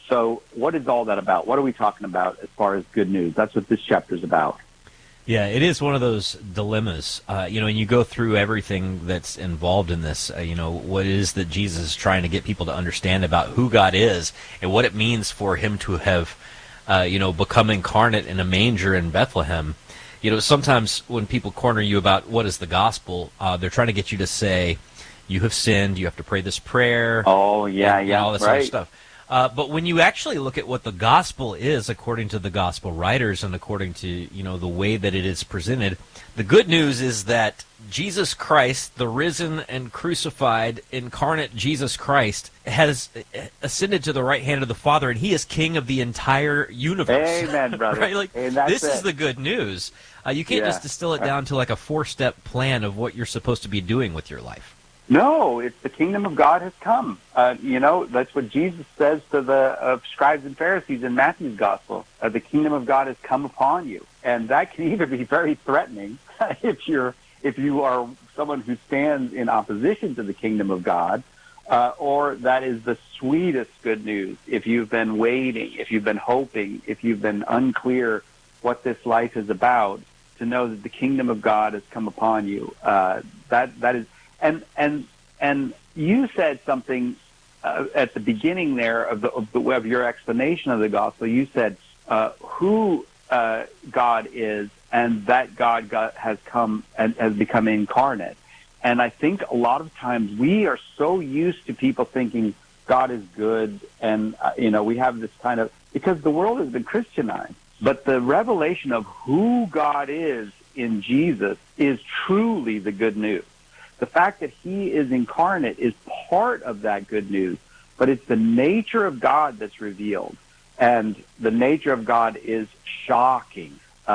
So what is all that about? What are we talking about as far as good news? That's what this chapter is about. Yeah, it is one of those dilemmas, and you go through everything that's involved in this, what it is that Jesus is trying to get people to understand about who God is and what it means for him to have, become incarnate in a manger in Bethlehem. Sometimes when people corner you about what is the gospel, they're trying to get you to say, you have sinned, you have to pray this prayer. Oh, yeah, and yeah, all this right. other stuff. But when you actually look at what the gospel is, according to the gospel writers and according to the way that it is presented, the good news is that Jesus Christ, the risen and crucified, incarnate Jesus Christ, has ascended to the right hand of the Father, and he is king of the entire universe. Amen, brother. Right? This is the good news. You can't just distill it down to like a 4-step plan of what you're supposed to be doing with your life. No, it's the kingdom of God has come. That's what Jesus says to the scribes and Pharisees in Matthew's gospel. The kingdom of God has come upon you. And that can either be very threatening if you are someone who stands in opposition to the kingdom of God, or that is the sweetest good news. If you've been waiting, if you've been hoping, if you've been unclear what this life is about, to know that the kingdom of God has come upon you. That is. And you said something at the beginning there of your explanation of the gospel. You said who God is, and that God has come and has become incarnate. And I think a lot of times we are so used to people thinking God is good, and we have this kind of, because the world has been Christianized. But the revelation of who God is in Jesus is truly the good news. The fact that he is incarnate is part of that good news, but it's the nature of God that's revealed. And the nature of God is shocking,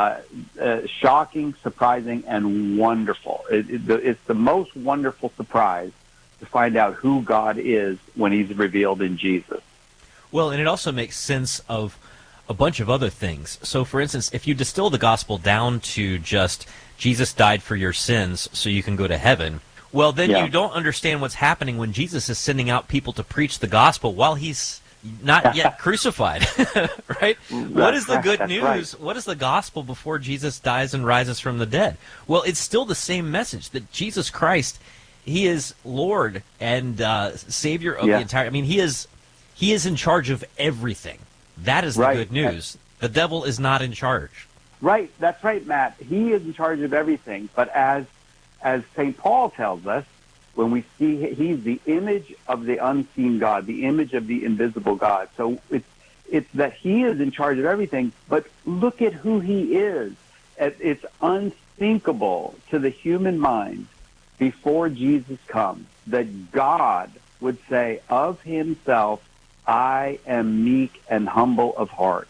surprising, and wonderful. It's the most wonderful surprise to find out who God is when he's revealed in Jesus. Well, and it also makes sense of a bunch of other things. So, for instance, if you distill the gospel down to just Jesus died for your sins so you can go to heaven, well, then you don't understand what's happening when Jesus is sending out people to preach the gospel while he's not yet crucified, right? What is the good news? Right. What is the gospel before Jesus dies and rises from the dead? Well, it's still the same message that Jesus Christ, he is Lord and Savior of the entire. I mean, he is in charge of everything. That is the good news. The devil is not in charge. Right. That's right, Matt. He is in charge of everything. But as St. Paul tells us, when we see he's the image of the unseen God, the image of the invisible God. So it's that he is in charge of everything, but look at who he is. It's unthinkable to the human mind before Jesus comes that God would say of himself, I am meek and humble of heart.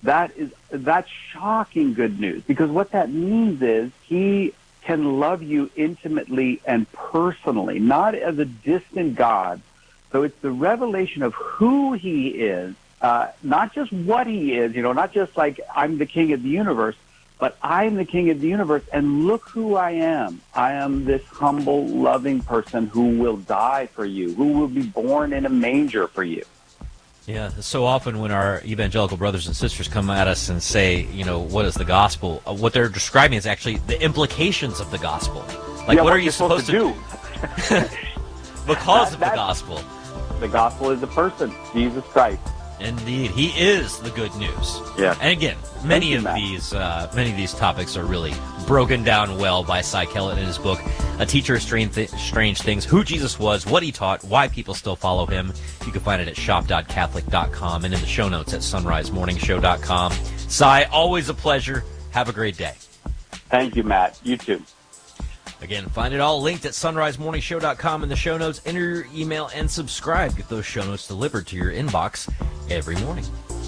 That's shocking good news, because what that means is he can love you intimately and personally, not as a distant God. So it's the revelation of who he is, not just what he is, not just like I'm the king of the universe, but I'm the king of the universe, and look who I am. I am this humble, loving person who will die for you, who will be born in a manger for you. Yeah, so often when our evangelical brothers and sisters come at us and say, what is the gospel? What they're describing is actually the implications of the gospel. Like, what are you supposed to do? Because of the gospel. The gospel is the person, Jesus Christ. Indeed, he is the good news. Yeah. And again, many of these topics are really broken down well by Cy Kellett in his book, A Teacher of Strange Things, who Jesus was, what he taught, why people still follow him. You can find it at shop.catholic.com and in the show notes at sunrisemorningshow.com. Cy, always a pleasure. Have a great day. Thank you, Matt. You too. Again, find it all linked at sunrisemorningshow.com in the show notes. Enter your email and subscribe. Get those show notes delivered to your inbox every morning.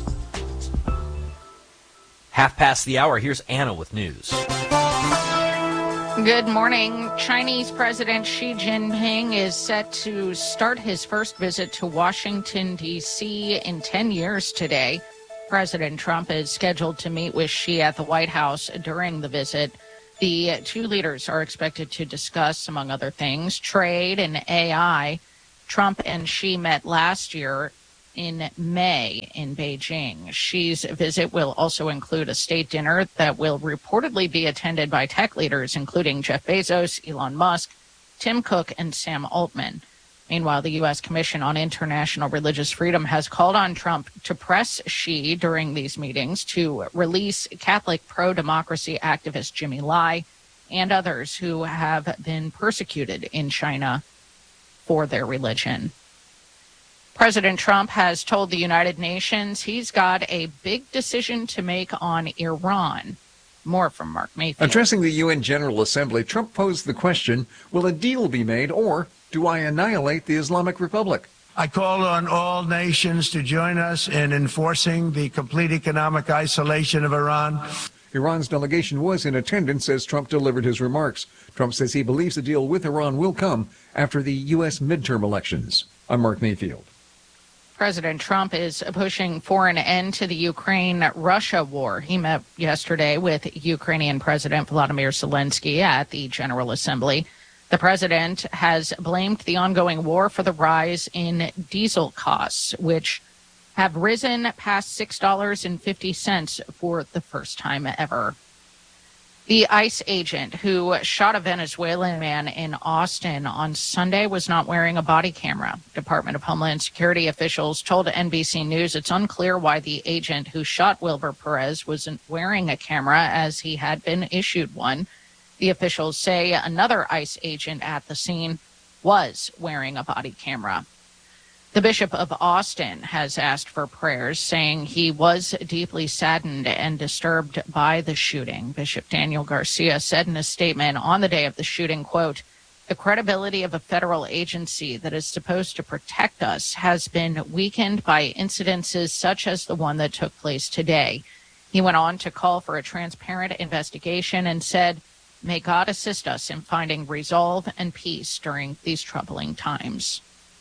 1:30. Here's Anna with news. Good morning. Chinese President Xi Jinping is set to start his first visit to Washington, D.C. in 10 years today. President Trump is scheduled to meet with Xi at the White House during the visit. The two leaders are expected to discuss, among other things, trade and AI. Trump and Xi met last year in May in Beijing. Xi's visit will also include a state dinner that will reportedly be attended by tech leaders, including Jeff Bezos, Elon Musk, Tim Cook, and Sam Altman. Meanwhile, the U.S. Commission on International Religious Freedom has called on Trump to press Xi during these meetings to release Catholic pro-democracy activist Jimmy Lai and others who have been persecuted in China for their religion. President Trump has told the United Nations he's got a big decision to make on Iran. More from Mark Mayfield. Addressing the UN General Assembly, Trump posed the question, will a deal be made or do I annihilate the Islamic Republic? I call on all nations to join us in enforcing the complete economic isolation of Iran. Iran's delegation was in attendance as Trump delivered his remarks. Trump says he believes a deal with Iran will come after the U.S. midterm elections. I'm Mark Mayfield. President Trump is pushing for an end to the Ukraine-Russia war. He met yesterday with Ukrainian President Volodymyr Zelensky at the General Assembly. The president has blamed the ongoing war for the rise in diesel costs, which have risen past $6.50 for the first time ever. The ICE agent who shot a Venezuelan man in Austin on Sunday was not wearing a body camera. Department of Homeland Security officials told NBC News it's unclear why the agent who shot Wilber Perez wasn't wearing a camera, as he had been issued one. The officials say another ICE agent at the scene was wearing a body camera. The Bishop of Austin has asked for prayers, saying he was deeply saddened and disturbed by the shooting. Bishop Daniel Garcia said in a statement on the day of the shooting, quote, "The credibility of a federal agency that is supposed to protect us has been weakened by incidences such as the one that took place today." He went on to call for a transparent investigation and said, "May God assist us in finding resolve and peace during these troubling times."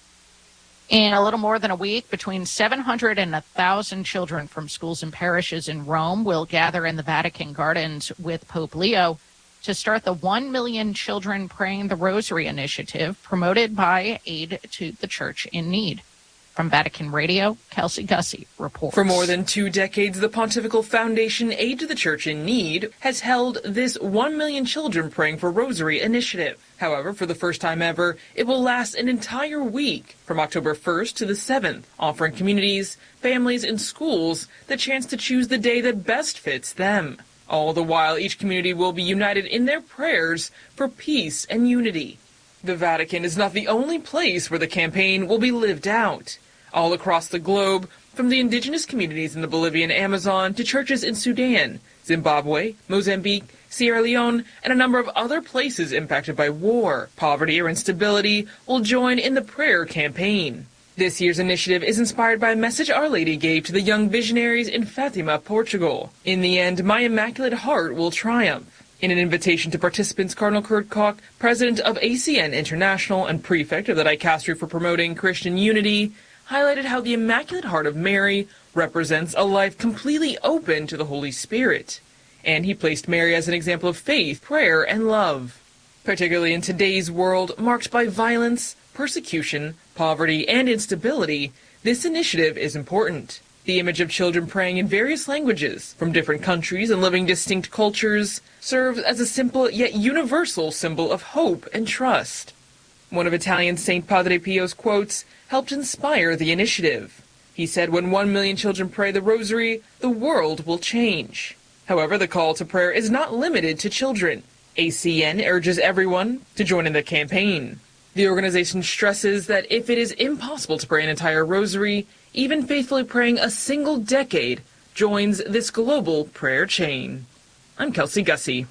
In a little more than a week, between 700 and 1,000 children from schools and parishes in Rome will gather in the Vatican Gardens with Pope Leo to start the 1 Million Children Praying the Rosary initiative promoted by Aid to the Church in Need. From Vatican Radio, Kelsey Gussie reports. For more than 2 decades, the Pontifical Foundation Aid to the Church in Need has held this 1 Million Children Praying for Rosary initiative. However, for the first time ever, it will last an entire week from October 1st to the 7th, offering communities, families, and schools the chance to choose the day that best fits them. All the while, each community will be united in their prayers for peace and unity. The Vatican is not the only place where the campaign will be lived out. All across the globe, from the indigenous communities in the Bolivian Amazon to churches in Sudan, Zimbabwe, Mozambique, Sierra Leone, and a number of other places impacted by war, poverty, or instability will join in the prayer campaign. This year's initiative is inspired by a message Our Lady gave to the young visionaries in Fatima, Portugal. In the end, my Immaculate Heart will triumph. In an invitation to participants, Cardinal Kurt Koch, president of ACN International and prefect of the Dicastery for Promoting Christian Unity, highlighted how the Immaculate Heart of Mary represents a life completely open to the Holy Spirit. And he placed Mary as an example of faith, prayer, and love. Particularly in today's world marked by violence, persecution, poverty, and instability, this initiative is important. The image of children praying in various languages from different countries and living distinct cultures serves as a simple yet universal symbol of hope and trust. One of Italian Saint Padre Pio's quotes helped inspire the initiative. He said, "When 1 million children pray the rosary, the world will change." However, the call to prayer is not limited to children. ACN urges everyone to join in the campaign. The organization stresses that if it is impossible to pray an entire rosary, even faithfully praying a single decade joins this global prayer chain. I'm Kelsey Gussie.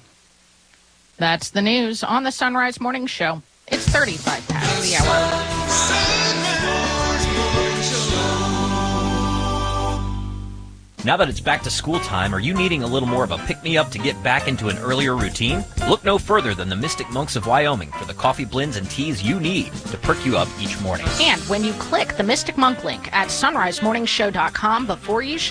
That's the news on the Sunrise Morning Show. It's 35 past the hour. Now that it's back to school time, are you needing a little more of a pick-me-up to get back into an earlier routine? Look no further than the Mystic Monks of Wyoming for the coffee blends and teas you need to perk you up each morning. And when you click the Mystic Monk link at sunrisemorningshow.com before you shop,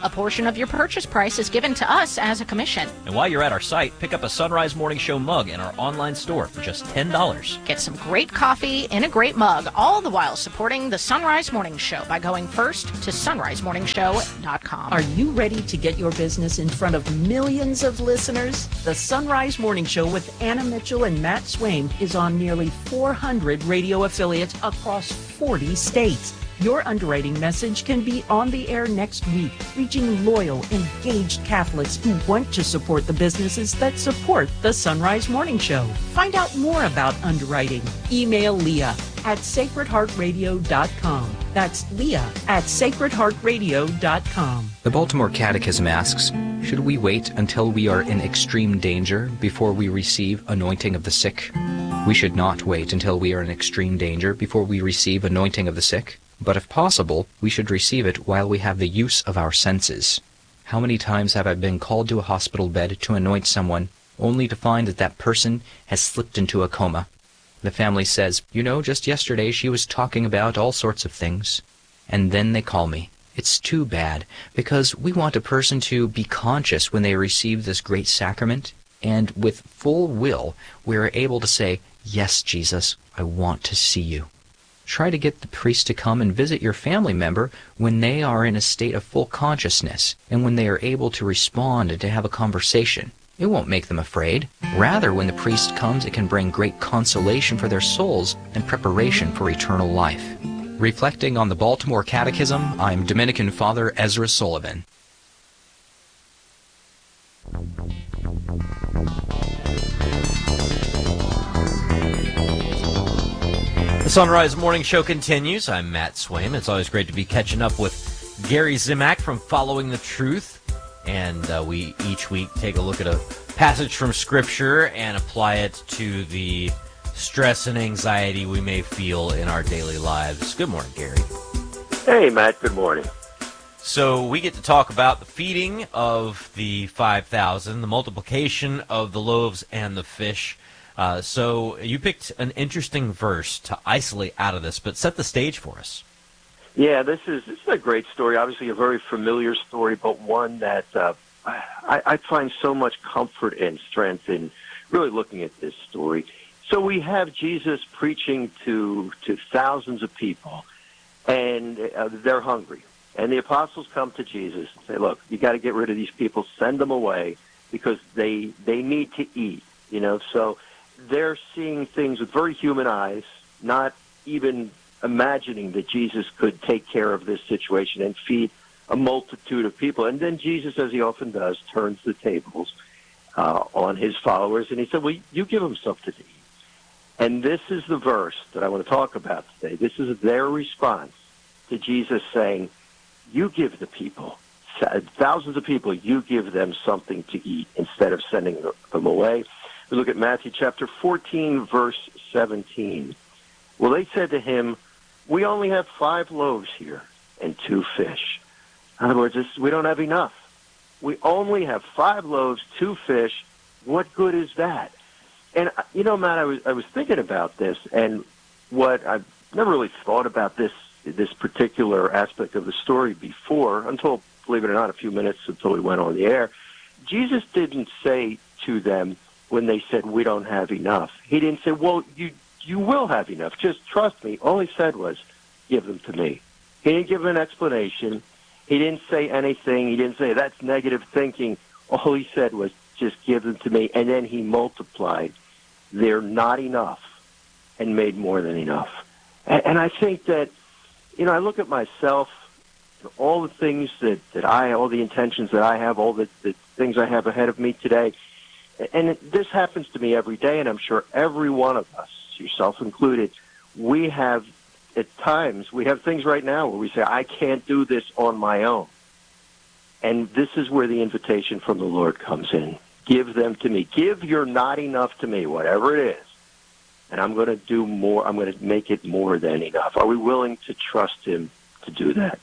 A portion of your purchase price is given to us as a commission. And while you're at our site, pick up a Sunrise Morning Show mug in our online store for just $10. Get some great coffee in a great mug, all the while supporting the Sunrise Morning Show by going first to sunrisemorningshow.com. Are you ready to get your business in front of millions of listeners? The Sunrise Morning Show with Anna Mitchell and Matt Swain is on nearly 400 radio affiliates across 40 states. Your underwriting message can be on the air next week, reaching loyal, engaged Catholics who want to support the businesses that support the Sunrise Morning Show. Find out more about underwriting. Email Leah at sacredheartradio.com. That's Leah at sacredheartradio.com. The Baltimore Catechism asks, should we wait until we are in extreme danger before we receive anointing of the sick? We should not wait until we are in extreme danger before we receive anointing of the sick. But if possible, we should receive it while we have the use of our senses. How many times have I been called to a hospital bed to anoint someone, only to find that that person has slipped into a coma? The family says, just yesterday she was talking about all sorts of things. And then they call me. It's too bad, because we want a person to be conscious when they receive this great sacrament, and with full will, we are able to say, yes, Jesus, I want to see you. Try to get the priest to come and visit your family member when they are in a state of full consciousness and when they are able to respond and to have a conversation. It won't make them afraid. Rather, when the priest comes, it can bring great consolation for their souls and preparation for eternal life. Reflecting on the Baltimore Catechism, I'm Dominican Father Ezra Sullivan. The Sunrise Morning Show continues. I'm Matt Swain. It's always great to be catching up with Gary Zimak from Following the Truth. And we each week take a look at a passage from Scripture and apply it to the stress and anxiety we may feel in our daily lives. Good morning, Gary. Hey, Matt. Good morning. So we get to talk about the feeding of the 5,000, the multiplication of the loaves and the fish. So you picked an interesting verse to isolate out of this, but set the stage for us. Yeah, this is a great story. Obviously, a very familiar story, but one that I find so much comfort and strength in really looking at this story. So we have Jesus preaching to thousands of people, and they're hungry. And the apostles come to Jesus and say, "Look, you got to get rid of these people. Send them away because they need to eat." So they're seeing things with very human eyes, not even imagining that Jesus could take care of this situation and feed a multitude of people. And then Jesus, as he often does, turns the tables on his followers, and he said, well, you give them something to eat. And this is the verse that I want to talk about today. This is their response to Jesus saying, you give the people, thousands of people, you give them something to eat instead of sending them away. We look at Matthew chapter 14, verse 17. Well, they said to him, we only have 5 loaves here and 2 fish. In other words, we don't have enough. We only have 5 loaves, 2 fish. What good is that? And, Matt, I was thinking about this, and what I've never really thought about this particular aspect of the story before, until, believe it or not, a few minutes until we went on the air. Jesus didn't say to them when they said, we don't have enough. He didn't say, well, you will have enough. Just trust me. All he said was, give them to me. He didn't give an explanation. He didn't say anything. He didn't say, that's negative thinking. All he said was, just give them to me. And then he multiplied their not enough and made more than enough. And I think that, I look at myself, all the things all the intentions that I have, all the things I have ahead of me today, and this happens to me every day, and I'm sure every one of us, yourself included, we have, at times, we have things right now where we say, I can't do this on my own. And this is where the invitation from the Lord comes in. Give them to me. Give your not enough to me, whatever it is. And I'm going to do more. I'm going to make it more than enough. Are we willing to trust him to do that?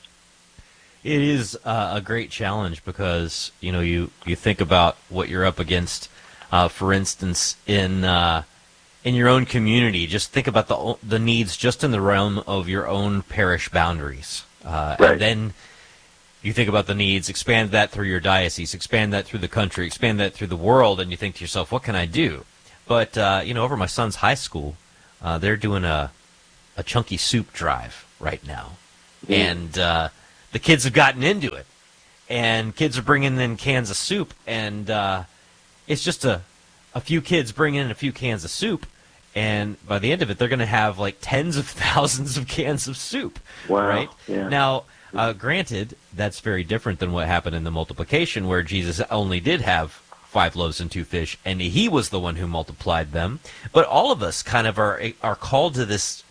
It is a great challenge because, you think about what you're up against. For instance, in your own community, just think about the needs just in the realm of your own parish boundaries. Right. And then You think about the needs, expand that through your diocese, expand that through the country, expand that through the world, and you think to yourself, what can I do? But, over my son's high school, they're doing a chunky soup drive right now. And the kids have gotten into it. And kids are bringing in cans of soup, and it's just a few kids bring in a few cans of soup, and by the end of it, they're going to have like tens of thousands of cans of soup. Wow. Right? Yeah. Now, granted, that's very different than what happened in the multiplication, where Jesus only did have 5 loaves and 2 fish, and he was the one who multiplied them. But all of us kind of are called to this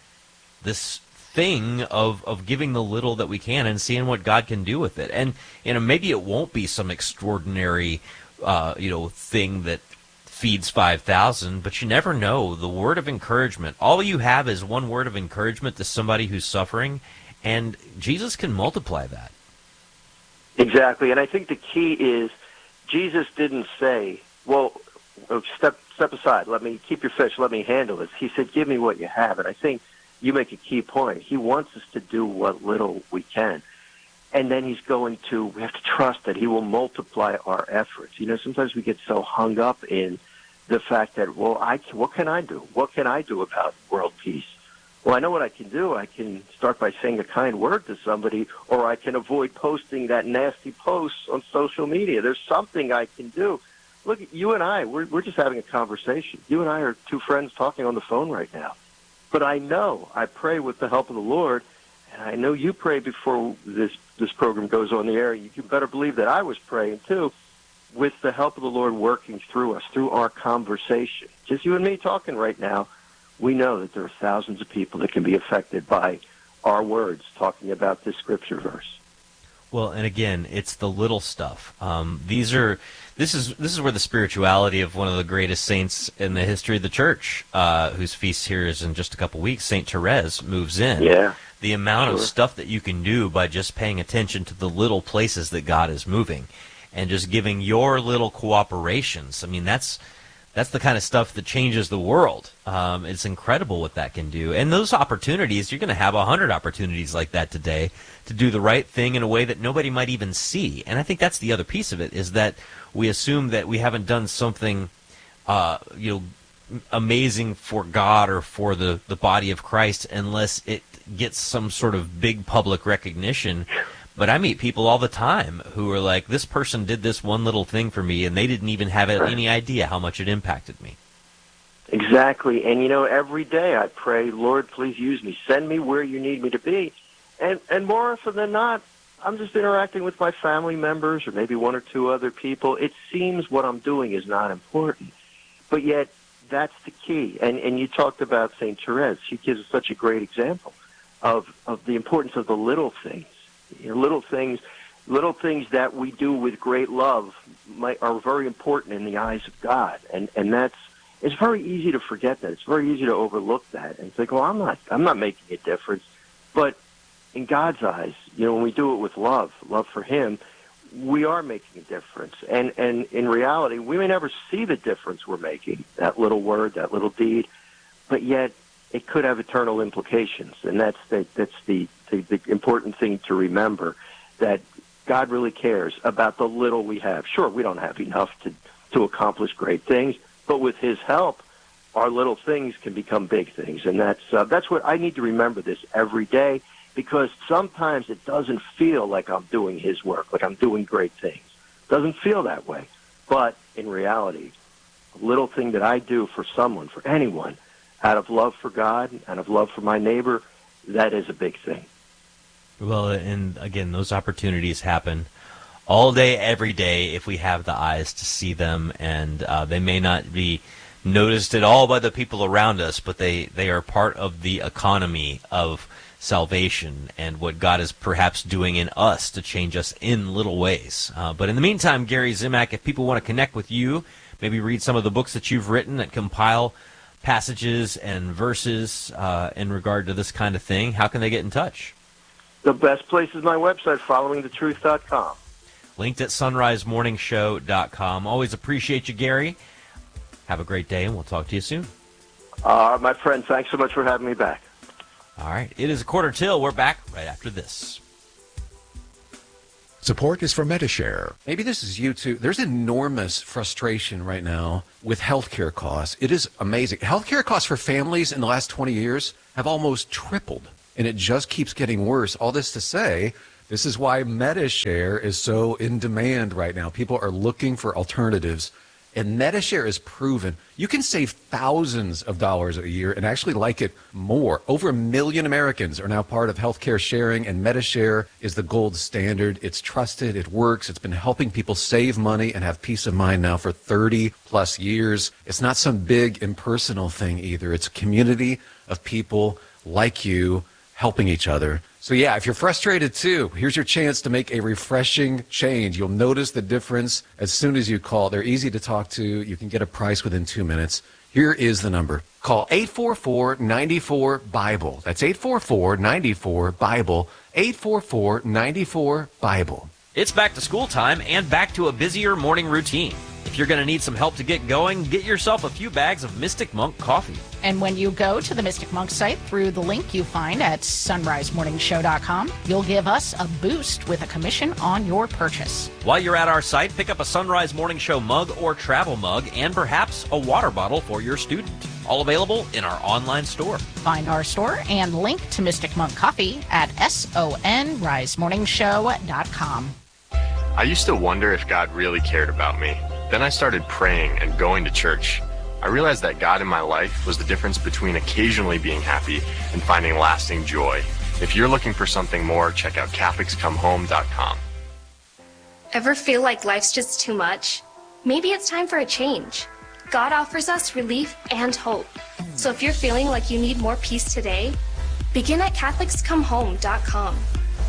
thing of giving the little that we can and seeing what God can do with it. And maybe it won't be some extraordinary thing that feeds 5,000, but you never know. The word of encouragement, all you have is one word of encouragement to somebody who's suffering, and Jesus can multiply that. Exactly, and I think the key is Jesus didn't say, well, step aside, let me keep your fish, let me handle this. He said, give me what you have, and I think you make a key point. He wants us to do what little we can, and then we have to trust that he will multiply our efforts. Sometimes we get so hung up in the fact that, what can I do? What can I do about world peace? Well, I know what I can do. I can start by saying a kind word to somebody, or I can avoid posting that nasty post on social media. There's something I can do. Look, you and I, we're just having a conversation. You and I are 2 friends talking on the phone right now. But I know I pray with the help of the Lord, and I know you pray before this program goes on the air. You can better believe that I was praying, too, with the help of the Lord working through us, through our conversation. Just you and me talking right now. We know that there are thousands of people that can be affected by our words talking about this scripture verse. Well, and again, it's the little stuff. This is where the spirituality of one of the greatest saints in the history of the church, whose feast here is in just a couple weeks, Saint Therese, moves in. Yeah. The amount of stuff that you can do by just paying attention to the little places that God is moving, and just giving your little cooperations. I mean, that's the kind of stuff that changes the world. It's incredible what that can do. And those opportunities, you're going to have 100 opportunities like that today to do the right thing in a way that nobody might even see. And I think that's the other piece of it, is that we assume that we haven't done something amazing for God or for the body of Christ unless it gets some sort of big public recognition. But I meet people all the time who are like, this person did this one little thing for me, and they didn't even have any idea how much it impacted me. Exactly. And, every day I pray, Lord, please use me. Send me where you need me to be. And more often than not, I'm just interacting with my family members or maybe 1 or 2 other people. It seems what I'm doing is not important. But yet, that's the key. And you talked about St. Therese. She gives us such a great example of the importance of the little things. Little things that we do with great love are very important in the eyes of God, and it's very easy to forget that. It's very easy to overlook that and think, well, I'm not making a difference. But in God's eyes, when we do it with love for Him, we are making a difference. And in reality, we may never see the difference we're making, that little word, that little deed, but yet it could have eternal implications, and that's the important thing to remember, that God really cares about the little we have. Sure, we don't have enough to accomplish great things, but with His help, our little things can become big things, and that's what I need to remember this every day, because sometimes it doesn't feel like I'm doing His work, like I'm doing great things. It doesn't feel that way, but in reality, a little thing that I do for someone, for anyone, out of love for God, out of love for my neighbor, that is a big thing. Well, and again, those opportunities happen all day, every day, if we have the eyes to see them, and they may not be noticed at all by the people around us, but they are part of the economy of salvation and what God is perhaps doing in us to change us in little ways. But in the meantime, Gary Zimak, if people want to connect with you, maybe read some of the books that you've written that compile passages and verses in regard to this kind of thing, how can they get in touch? The best place is my website, followingthetruth.com. Linked at sunrisemorningshow.com. Always appreciate you, Gary. Have a great day, and we'll talk to you soon. My friend, thanks so much for having me back. All right. It is 1:45. We're back right after this. Support is from Medishare. Maybe this is you too. There's enormous frustration right now with healthcare costs. It is amazing. Healthcare costs for families in the last 20 years have almost tripled, and it just keeps getting worse. All this to say, this is why Medishare is so in demand right now. People are looking for alternatives. And Medishare is proven you can save thousands of dollars a year and actually like it more. Over 1 million Americans are now part of healthcare sharing, and Medishare is the gold standard. It's trusted, it works, it's been helping people save money and have peace of mind now for 30 plus years. It's not some big impersonal thing either. It's a community of people like you helping each other. So yeah, if you're frustrated too, here's your chance to make a refreshing change. You'll notice the difference as soon as you call. They're easy to talk to. You can get a price within 2 minutes. Here is the number. Call 844-94-BIBLE. That's 844-94-BIBLE. 844-94-BIBLE. It's back to school time and back to a busier morning routine. If you're going to need some help to get going, get yourself a few bags of Mystic Monk coffee. And when you go to the Mystic Monk site through the link you find at sunrisemorningshow.com, you'll give us a boost with a commission on your purchase. While you're at our site, pick up a Sunrise Morning Show mug or travel mug and perhaps a water bottle for your student. All available in our online store. Find our store and link to Mystic Monk Coffee at sonrisemorningshow.com. I used to wonder if God really cared about me. Then I started praying and going to church. I realized that God in my life was the difference between occasionally being happy and finding lasting joy. If you're looking for something more, check out CatholicsComeHome.com. Ever feel like life's just too much? Maybe it's time for a change. God offers us relief and hope. So if you're feeling like you need more peace today, begin at CatholicsComeHome.com.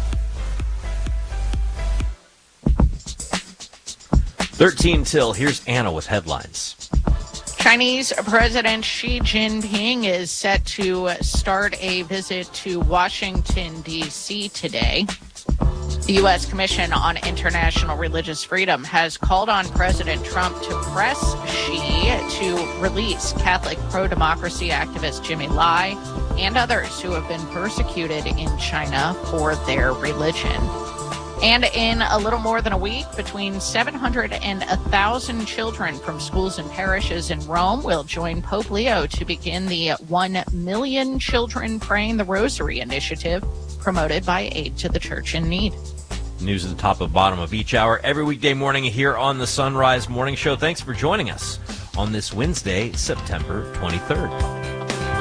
13 till. Here's Anna with headlines. Chinese President Xi Jinping is set to start a visit to Washington, D.C. today. The U.S. Commission on International Religious Freedom has called on President Trump to press Xi to release Catholic pro-democracy activist Jimmy Lai and others who have been persecuted in China for their religion. And in a little more than a week, between 700 and 1,000 children from schools and parishes in Rome will join Pope Leo to begin the 1 Million Children Praying the Rosary initiative promoted by Aid to the Church in Need. News at the top and bottom of each hour every weekday morning here on the Sunrise Morning Show. Thanks for joining us on this Wednesday, September 23rd.